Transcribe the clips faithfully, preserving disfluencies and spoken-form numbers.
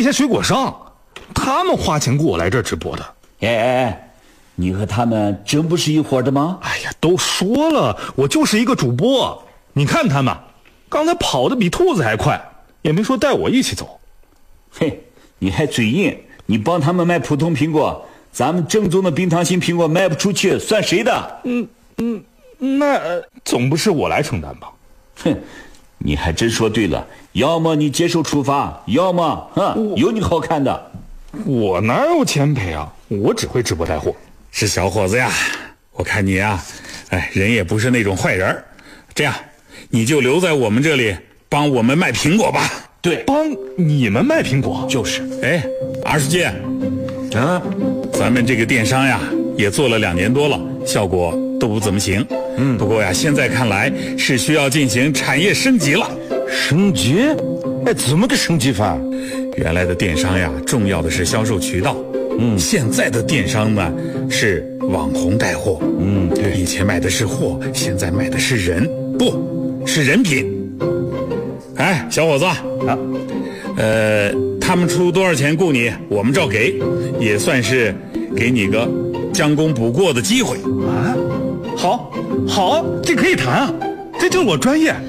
些水果商，他们花钱雇我来这儿直播的。 哎哎哎，你和他们真不是一伙的吗？ 哎呀，都说了，我就是一个主播。你看他们，刚才跑得比兔子还快，也没说带我一起走。 嘿，你还嘴硬，你帮他们卖普通苹果，咱们正宗的冰糖心苹果卖不出去，算谁的？ 嗯嗯，那、呃、总不是我来承担吧？ 哼，你还真说对了，要么你接受处罚，要么哼有你好看的。 我哪有钱赔啊？我只会直播带货。 是小伙子呀，我看你啊，哎，人也不是那种坏人，这样你就留在我们这里帮我们卖苹果吧。 对， 帮你们卖苹果？ 就是。 哎，二书记啊， 咱们这个电商呀也做了两年多了，效果都不怎么行。嗯，不过呀，现在看来是需要进行产业升级了。 升级？哎，怎么个升级法？ 原来的电商呀，重要的是销售渠道。嗯，现在的电商呢是网红带货。 嗯，对， 以前卖的是货，现在卖的是人，不是人品。哎，小伙子啊，呃，他们出多少钱雇你，我们照给，也算是给你个将功补过的机会啊。好，好啊，这可以谈啊，这就是我专业。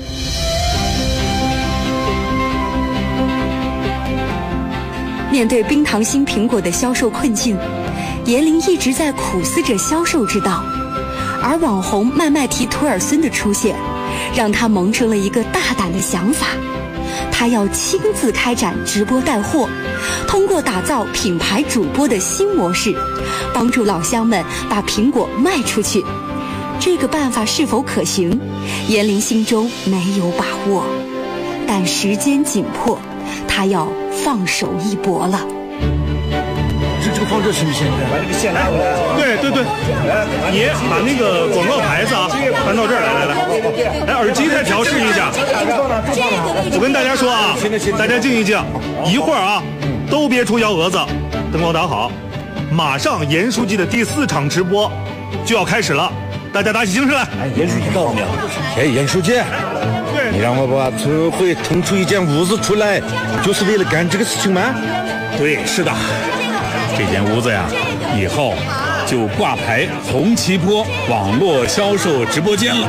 面对冰糖心苹果的销售困境，严玲一直在苦思着销售之道，而网红麦麦提图尔孙的出现，让他萌生了一个大胆的想法，他要亲自开展直播带货，通过打造品牌主播的新模式，帮助老乡们把苹果卖出去。这个办法是否可行，严玲心中没有把握，但时间紧迫，他要放手一搏了。 这这个放这行不行？把这个线拿过来。 对对对，你把那个广告牌子啊搬到这儿来，来来，来耳机再调试一下。我跟大家说啊，大家静一静，一会儿啊，都别出幺蛾子，灯光打好，马上严书记的第四场直播就要开始了，大家打起精神来。 哎，严书记到了没有？哎，严书记。你让我把村会腾出一间屋子出来，就是为了干这个事情吗？ 对，是的，这间屋子呀，以后就挂牌红旗坡网络销售直播间了。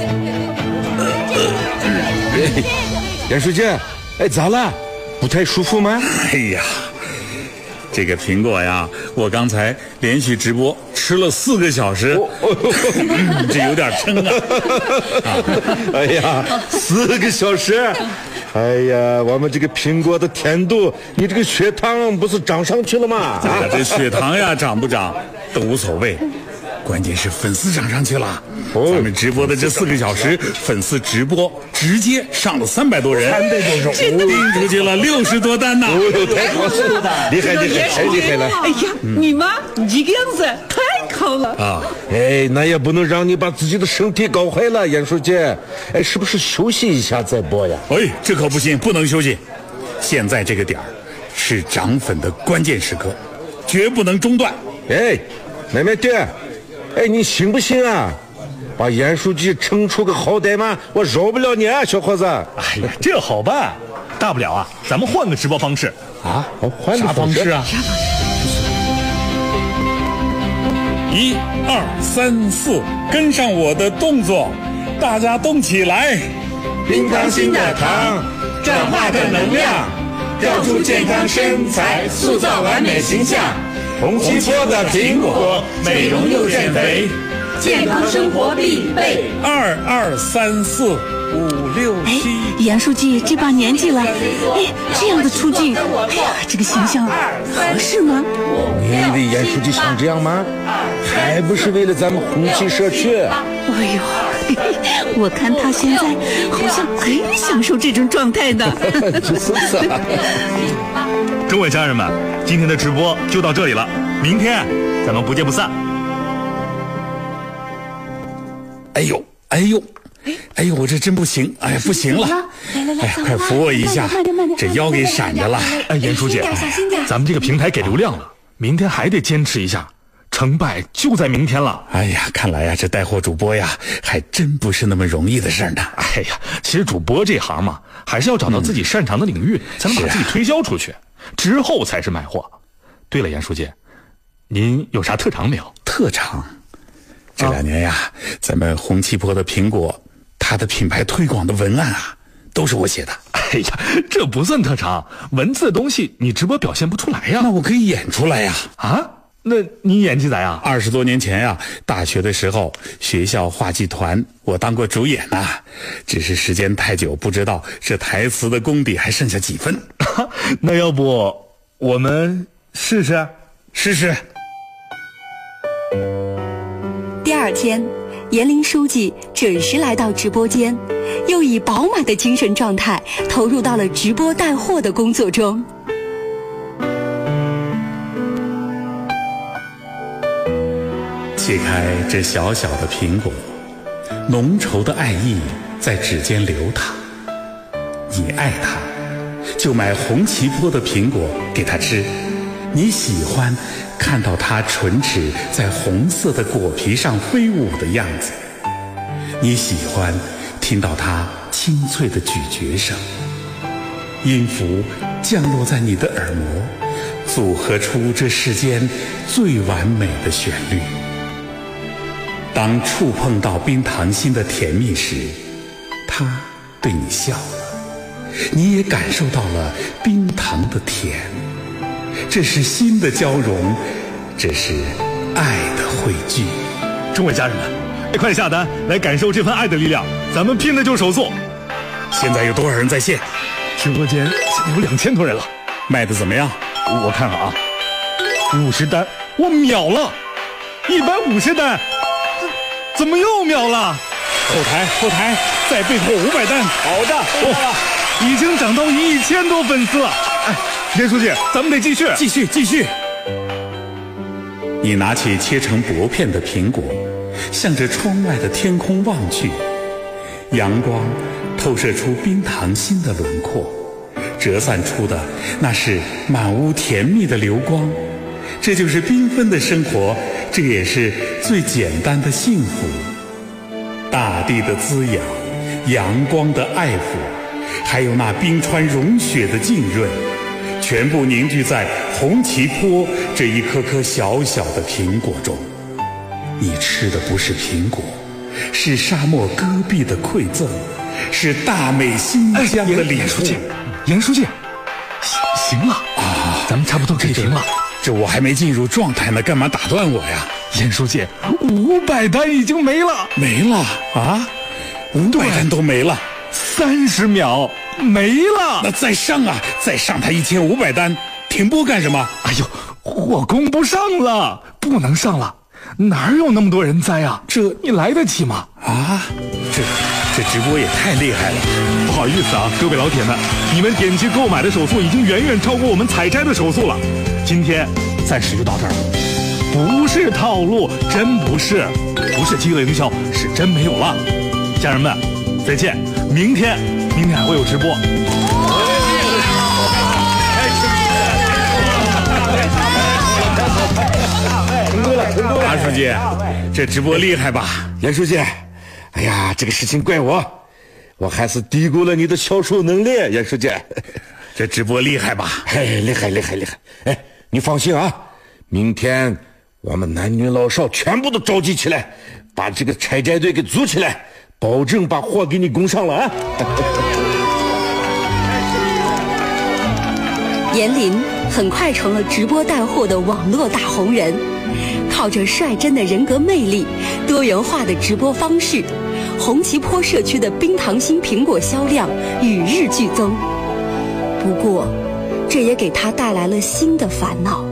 哎，严书记，哎，咋了？不太舒服吗？ 哎呀，这个苹果呀，我刚才连续直播吃了四个小时，哦哦、这有点撑啊！ 啊哎呀，四个小时！哎呀，我们这个苹果的甜度，你这个血糖不是涨上去了吗？ 啊，这血糖呀涨不涨都无所谓，关键是粉丝涨上去了。哦、咱们直播的这四个小时，粉丝直播直接上了三百多人， 三百多人， 订出去了六十多单呢！ 哦，太好了，厉害厉害，太厉害了！ 哎呀，嗯、你们这个样子太好了啊！哎，那也不能让你把自己的身体搞坏了，严书记。哎，是不是休息一下再播呀？ 哎，这可不行，不能休息。现在这个点儿是涨粉的关键时刻，绝不能中断。 哎，妹妹爹，哎，你信不信啊？把严书记撑出个好歹嘛，我饶不了你啊，小伙子。 哎呀，这好办，大不了啊，咱们换个直播方式啊，换啥方式啊？一二三四，跟上我的动作，大家动起来！ 冰糖心的糖，转化的能量，调出健康身材，塑造完美形象。红旗坡的苹果，美容又减肥。健康生活必备。 二二三四五六七。 哎，严书记这把年纪了，哎，这样的出镜，哎呀，这个形象合适吗？ 你以为严书记想这样吗？还不是为了咱们红旗社区。 哎呦，我看他现在好像很享受这种状态的。 就是啊。 诸位家人们，今天的直播就到这里了，明天咱们不见不散。 哎呦，哎呦，哎呦，我这真不行，哎呀，不行了！ 来来来， 哎呀，快扶我一下，这腰给闪着了。 哎，严书记，咱们这个平台给流量了，明天还得坚持一下，成败就在明天了。 哎呀，看来呀，这带货主播呀，还真不是那么容易的事呢。 哎呀，其实主播这行嘛，还是要找到自己擅长的领域，嗯、才能把自己推销出去。 之后才是卖货。对了，严书记，您有啥特长没有？ 特长？这两年呀，啊、咱们红旗坡的苹果，它的品牌推广的文案啊，都是我写的。 哎呀，这不算特长，文字的东西你直播表现不出来呀。 那我可以演出来呀。 啊？那你演技咋样？ 二十多年前呀、啊，大学的时候，学校话剧团我当过主演呐、啊，只是时间太久，不知道这台词的功底还剩下几分。 那要不我们试试？ 试试。 第二天，严林书记准时来到直播间，又以饱满的精神状态投入到了直播带货的工作中。 切开这小小的苹果，浓稠的爱意在指尖流淌。你爱它，就买红旗坡的苹果给它吃。你喜欢看到它唇齿在红色的果皮上飞舞的样子，你喜欢听到它清脆的咀嚼声。音符降落在你的耳膜，组合出这世间最完美的旋律。当触碰到冰糖心的甜蜜时，它对你笑了，你也感受到了冰糖的甜。这是心的交融，这是爱的汇聚。 众位家人们，快下单来感受这份爱的力量，咱们拼的就是手速。 现在有多少人在线？ 直播间有两千多人了。 卖的怎么样？ 我看看啊，五十单我秒了，一百五十单。怎么又秒了？ 后台后台再备货五百单。 好的，哦，已经涨到一千多粉丝了。哎，严书记，咱们得继续， 继续，继续。你拿起切成薄片的苹果，向着窗外的天空望去，阳光透射出冰糖心的轮廓，折散出的那是满屋甜蜜的流光。这就是缤纷的生活，这也是最简单的幸福。大地的滋养，阳光的爱抚，还有那冰川融雪的浸润，全部凝聚在红旗坡这一颗颗小小的苹果中。你吃的不是苹果，是沙漠戈壁的馈赠，是大美新疆的礼物。 严书记，严书记，行了啊，咱们差不多可以停了。 这我还没进入状态呢，干嘛打断我呀？ 严书记，五百单已经没了， 没了啊，五百单都没了， 三十秒没了。 那再上啊，再上他一千五百单，停播干什么？ 哎呦，火攻不上了，不能上了，哪有那么多人栽啊？这你来得及吗？ 啊，这这直播也太厉害了。 不好意思啊，各位老铁们，你们点击购买的手速已经远远超过我们采摘的手速了。今天暂时就到这儿了，不是套路，真不是，不是饥饿营销，是真没有了。家人们，再见，明天，明天还会有直播。 马书记，这直播厉害吧？ 严书记，哎呀，这个事情怪我，我还是低估了你的销售能力，严书记。 这直播厉害吧？ 哎，厉害厉害厉害！哎，你放心啊，明天我们男女老少全部都召集起来，把这个采摘队给组起来，保证把货给你供上了啊！ 严林很快成了直播带货的网络大红人，靠着率真的人格魅力、多元化的直播方式，红旗坡社区的冰糖心苹果销量与日俱增。不过，这也给他带来了新的烦恼。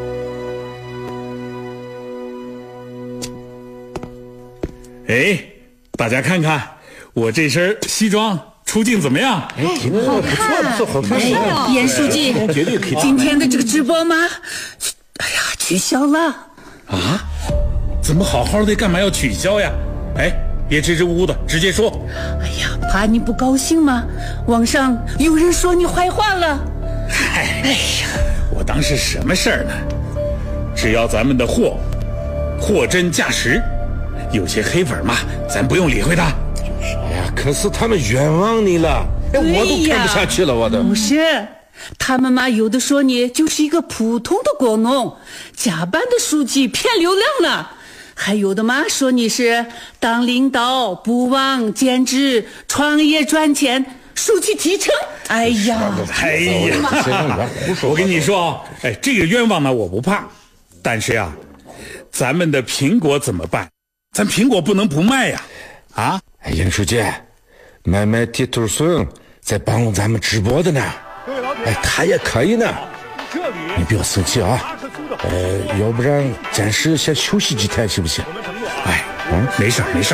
哎，大家看看我这身西装出镜怎么样？ 哎，挺好看，不错不错，好看。 哎，严书记， 绝对可以。 今天的这个直播吗？哎呀，取消了。 啊？怎么好好的，干嘛要取消呀？哎，别支支吾吾的，直接说。 哎呀，怕你不高兴吗？网上有人说你坏话了。 嗨，哎呀，我当是什么事儿呢？只要咱们的货货真价实，有些黑粉嘛，咱不用理会他。 哎呀，可是他们冤枉你了，哎，我都看不下去了，我都。 不是， 他们嘛，有的说你就是一个普通的果农，假扮的书记骗流量了；还有的嘛说你是当领导不忘兼职创业赚钱，书记提成。哎呀， 哎呀，我跟你说啊，哎，这个冤枉呢我不怕，但是呀，咱们的苹果怎么办？咱苹果不能不卖呀！啊， 哎，严书记，买买铁头笋在帮咱们直播的呢。哎，他也可以呢，你不要生气啊。呃，要不然暂时先休息几天行不行？ 哎，嗯，没事没事。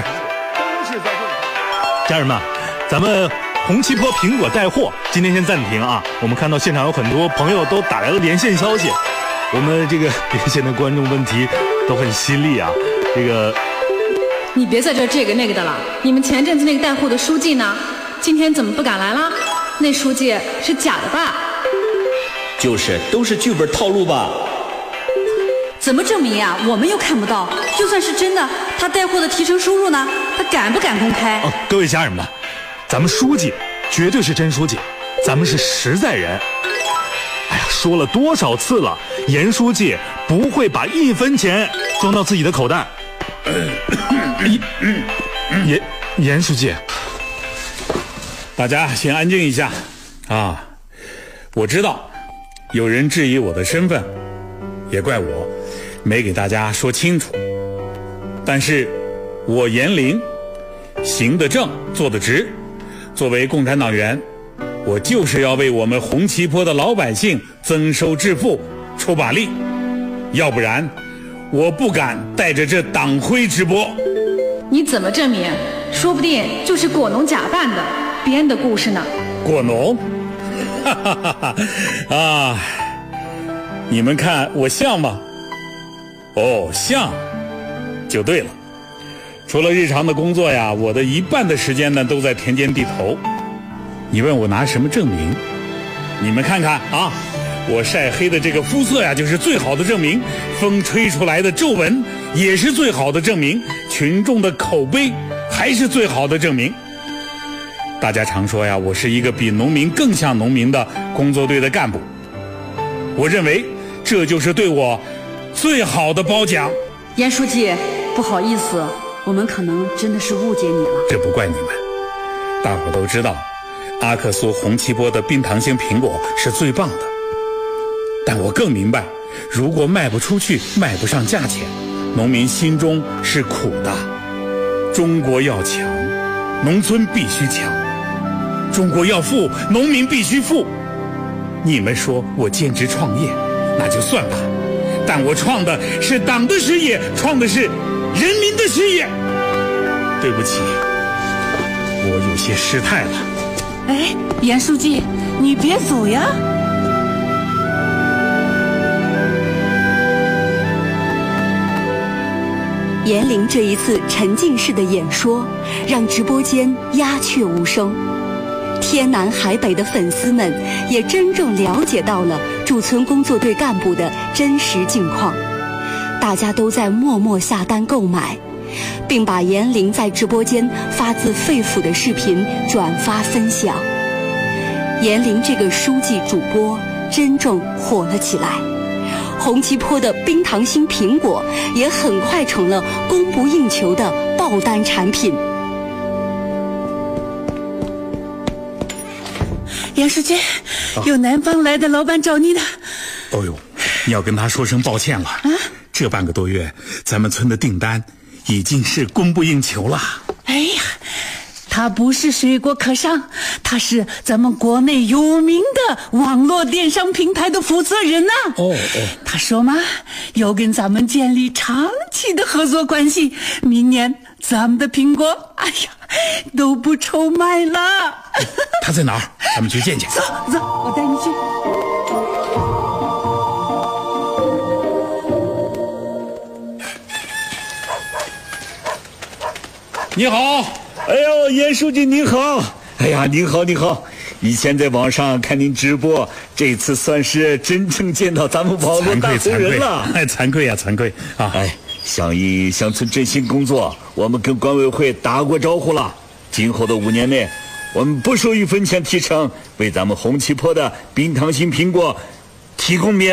家人们，咱们红旗坡苹果带货今天先暂停啊。我们看到现场有很多朋友都打来了连线消息，我们这个连线的观众问题都很犀利啊。这个， 你别在这这个那个的了。你们前阵子那个带货的书记呢？今天怎么不敢来了？那书记是假的吧？ 就是，都是剧本套路吧？ 怎么证明呀？我们又看不到。就算是真的，他带货的提成收入呢？他敢不敢公开？ 哦，各位家人们，咱们书记绝对是真书记，咱们是实在人。哎呀，说了多少次了，严书记不会把一分钱装到自己的口袋。严严书记。 大家先安静一下啊！我知道有人质疑我的身份，也怪我没给大家说清楚。但是我严凌行得正，坐得直，作为共产党员，我就是要为我们红旗坡的老百姓增收致富出把力，要不然我不敢带着这党徽直播。 你怎么证明？说不定就是果农假扮的编的故事呢。 果农，哈哈哈哈啊！你们看我像吗？哦，像，就对了。除了日常的工作呀，我的一半的时间呢都在田间地头。你问我拿什么证明？你们看看啊，我晒黑的这个肤色呀，就是最好的证明；风吹出来的皱纹也是最好的证明；群众的口碑还是最好的证明。大家常说呀，我是一个比农民更像农民的工作队的干部。我认为这就是对我最好的褒奖。 严书记，不好意思，我们可能真的是误解你了。 这不怪你们，大伙都知道，阿克苏红旗坡的冰糖型苹果是最棒的。但我更明白，如果卖不出去，卖不上价钱，农民心中是苦的。中国要强，农村必须强；中国要富，农民必须富。你们说我兼职创业，那就算吧，但我创的是党的事业，创的是人民的事业。对不起，我有些失态了。 哎，严书记，你别走呀。 严凌这一次沉浸式的演说，让直播间鸦雀无声。天南海北的粉丝们也真正了解到了驻村工作队干部的真实境况，大家都在默默下单购买，并把严凌在直播间发自肺腑的视频转发分享。严凌这个书记主播真正火了起来。红旗坡的冰糖心苹果也很快成了供不应求的爆单产品。 严书记，有南方来的老板找你的。 哦呦，你要跟他说声抱歉了。啊，这半个多月，咱们村的订单已经是供不应求了。 哎呀，他不是水果客商，他是咱们国内有名的网络电商平台的负责人呐、啊。 哦哦， 他说嘛，要跟咱们建立长期的合作关系，明年咱们的苹果，哎呀，都不愁卖了。 他在哪儿？咱们去见见。 走走，我带你去。 你好。 哎呦，严书记您好！哎呀，您好您好！以前在网上看您直播，这次算是真正见到咱们网络大红人了。 哎，惭愧呀，惭愧啊！ 哎，响应乡村振兴工作，我们跟管委会打过招呼了。今后的五年内， 我们不收一分钱提成，为咱们红旗坡的冰糖心苹果提供免